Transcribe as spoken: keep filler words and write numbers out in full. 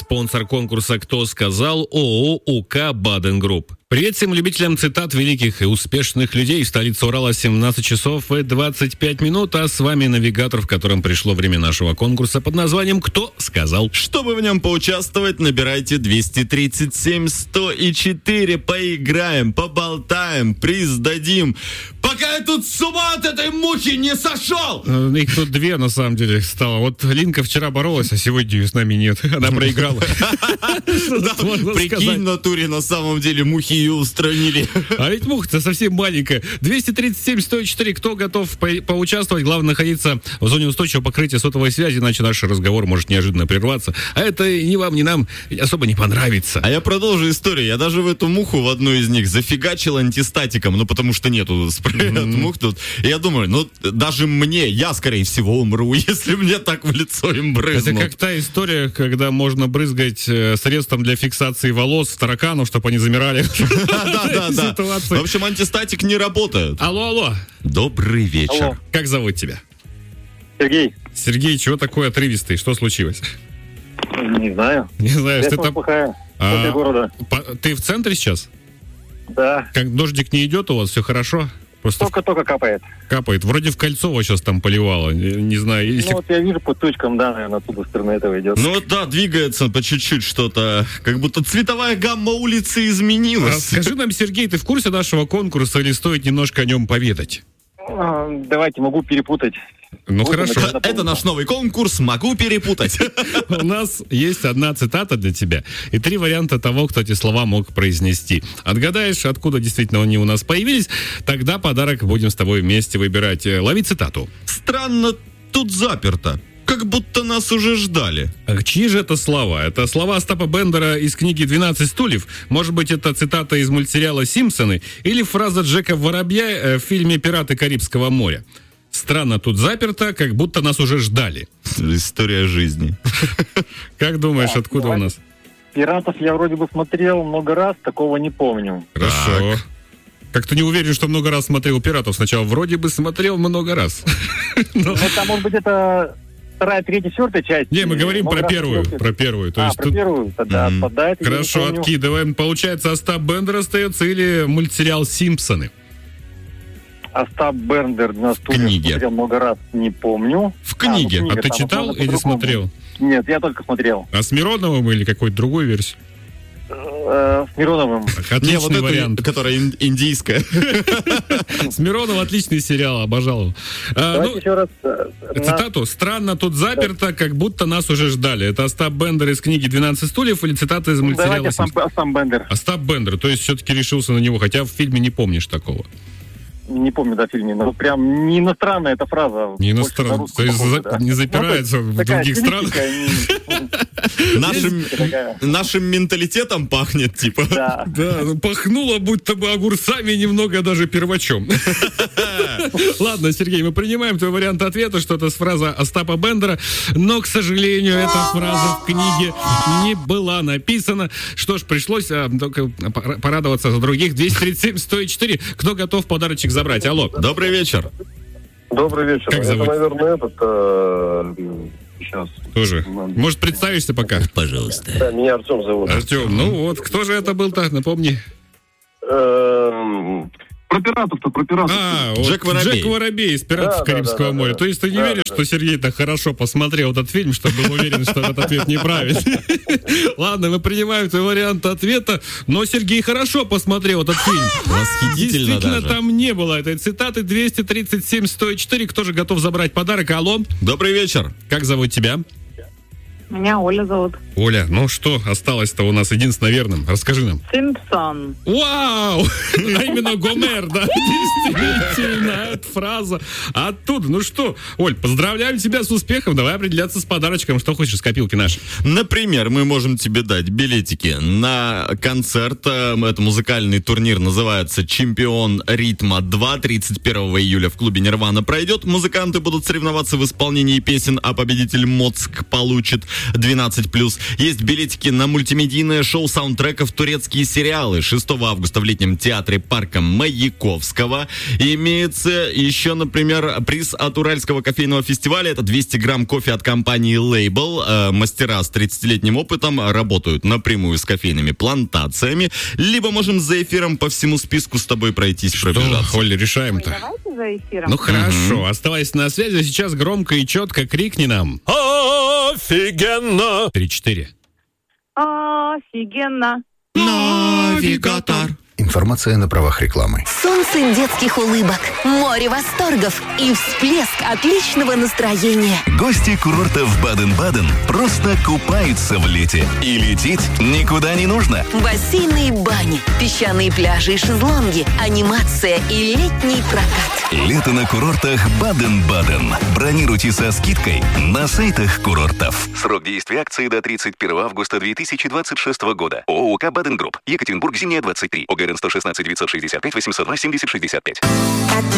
Спонсор конкурса «Кто сказал» ООО УК «Баден Групп». Привет всем любителям цитат великих и успешных людей. Столица Урала, семнадцать часов и двадцать пять минут, а с вами навигатор, в котором пришло время нашего конкурса под названием «Кто сказал?». Чтобы в нем поучаствовать, набирайте двести тридцать семь сто четыре. Поиграем, поболтаем, приз дадим. Пока я тут с ума от этой мухи не сошел! Их тут две, на самом деле, стало. Вот Линка вчера боролась, а сегодня ее с нами нет. Она проиграла. Прикинь, в натуре, на самом деле, мухи ее устранили. А ведь муха-то совсем маленькая. двести тридцать семь сто четыре. Кто готов по- поучаствовать? Главное находиться в зоне устойчивого покрытия сотовой связи, иначе наш разговор может неожиданно прерваться. А это ни вам, ни нам особо не понравится. А я продолжу историю. Я даже в эту муху, в одну из них, зафигачил антистатиком, ну, потому что нету спрея mm-hmm. от мух тут. И я думаю, ну, даже мне, я, скорее всего, умру, если мне так в лицо им брызнут. Это как та история, когда можно брызгать э, средством для фиксации волос тараканов, чтобы они замирали. Да-да-да. В общем, антистатик не работает. Алло, алло. Добрый вечер. Алло. Как зовут тебя? Сергей. Сергей, чего такой отрывистый? Что случилось? Не знаю. Не знаю, что это... плохая. А, города. По... Ты в центре сейчас? Да. Как дождик не идет у вас, все хорошо? Просто Только-только капает. Капает. Вроде в Кольцово сейчас там поливало. Не, не знаю. Если... Ну вот я вижу по точкам, да, наверное, оттуда с стороны этого идет. Ну вот да, двигается по чуть-чуть что-то. Как будто цветовая гамма улицы изменилась. А скажи нам, Сергей, ты в курсе нашего конкурса или стоит немножко о нем поведать? А, давайте, могу перепутать. Ну Вот хорошо. это, Это наш новый конкурс «Могу перепутать». У нас есть одна цитата для тебя и три варианта того, кто эти слова мог произнести. Отгадаешь, откуда действительно они у нас появились, тогда подарок будем с тобой вместе выбирать. Лови цитату. Странно, тут заперто. Как будто нас уже ждали. А чьи же это слова? Это слова Остапа Бендера из книги «двенадцать стульев». Может быть, это цитата из мультсериала «Симпсоны» или фраза Джека Воробья в фильме «Пираты Карибского моря». Странно тут заперто, как будто нас уже ждали. История жизни. Как думаешь, откуда у нас? Пиратов я вроде бы смотрел много раз, такого не помню. Хорошо. Как-то не уверен, что много раз смотрел «Пиратов». Сначала вроде бы смотрел много раз. Ну, там, может быть, это вторая, третья, четвертая часть. Не, мы говорим Много про раз первую. смотрел. Про первую. То А, есть про тут... первую, тогда Мгм. отпадает. я не Хорошо, помню. откидываем. Получается, Остап Бендер остается или мультсериал «Симпсоны»? Остап Бендер на стульях книге. смотрел много раз, не помню. В книге. А, ну, А книга, ты там, читал возможно, или по-другому. смотрел? Нет, я только смотрел. А с Мироновым или какой-то другой версией? Э, с Мироновым. Отличный Не, вот эту, вариант. которая ин- индийская. С Мироновым отличный сериал, обожал его. А, Давайте ну, еще раз. э, на- цитату. «Странно тут заперто, как будто нас уже ждали». Это Остап Бендер из книги «двенадцать стульев» или цитата из мультсериала Давайте сам, «Симпсоны»? сам Бендер. Остап Бендер, то есть все-таки решился на него, хотя в фильме не помнишь такого. Не помню, да, в фильме, но прям не иностранная эта фраза. Не больше на иностранно, русскую то есть похожа, за- да. не запирается Ну, в такая других странах. стилистика, Нашим, такая. нашим менталитетом пахнет, типа. Да. Да, ну, пахнуло будто бы огурцами, немного даже первачом. Ладно, Сергей, мы принимаем твой вариант ответа, что это фраза Остапа Бендера, но, к сожалению, эта фраза в книге не была написана. Что ж, пришлось а, только порадоваться за других. двести тридцать семь сто четыре. Кто готов подарочек забрать? Алло. Добрый вечер. Добрый вечер. Как зовут? Это, наверное, этот... Э, сейчас. Тоже. Может, представишься пока? Пожалуйста. Да, меня Артем зовут. Артем, ну вот, кто же это был-то? Напомни. Эм, Про пиратов-то, про пиратов. А, вот Джек Воробей. Джек Воробей из «Пиратов Да, да, Карибского да, да, моря». да. То есть ты не Да, веришь, да, что Сергей так хорошо посмотрел этот фильм, что был уверен, что этот ответ неправильный? Ладно, мы принимаем твой вариант ответа, но Сергей хорошо посмотрел этот фильм. Восхитительно Действительно, даже. там не было этой цитаты. двести тридцать семь сто четыре. Кто же готов забрать подарок? Алло, Добрый вечер. как зовут тебя? Меня Оля зовут. Оля, ну что осталось-то у нас единственно верным? Расскажи нам. Симпсон. Вау! А именно Гомер, да, действительно, эта фраза оттуда. Ну что, Оль, поздравляем тебя с успехом. Давай определяться с подарочком. Что хочешь из копилки нашей? Например, мы можем тебе дать билетики на концерт. э, Это музыкальный турнир, называется «Чемпион ритма два». тридцать первого июля в клубе «Нирвана» пройдет. Музыканты будут соревноваться в исполнении песен, а победитель Моцк получит двенадцать плюс. Есть билетики на мультимедийное шоу саундтреков «Турецкие сериалы» шестого августа в летнем театре парка Маяковского. Имеется еще, например, приз от Уральского кофейного фестиваля. Это двести грамм кофе от компании Label. Мастера с тридцатилетним опытом работают напрямую с кофейными плантациями. Либо можем за эфиром по всему списку с тобой пройтись, пробежаться. Оля, решаем-то. Давайте за эфиром. Ну хорошо, оставайся на связи. Сейчас громко и четко крикни нам. Офигенно! Три-четыре. Офигенно. Навигатор. Информация на правах рекламы. Солнце детских улыбок, море восторгов и всплеск отличного настроения. Гости курортов Баден-Баден просто купаются в лете. И лететь никуда не нужно. Бассейны и бани, песчаные пляжи и шезлонги, анимация и летний прокат. Лето на курортах Баден-Баден. Бронируйте со скидкой на сайтах курортов. Срок действия акции до тридцать первого августа две тысячи двадцать шестого года. ООО «УК Баден Групп». Екатеринбург, Зимняя, двадцать три. ОГРН сто шестнадцать девятьсот шестьдесят пять восемьсот два семьдесят шестьдесят пять.